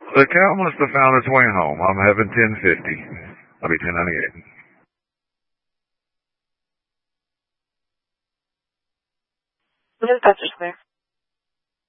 The cow must have found its way home. I'm having 1050. I'll be 1098. This is Dr. Square.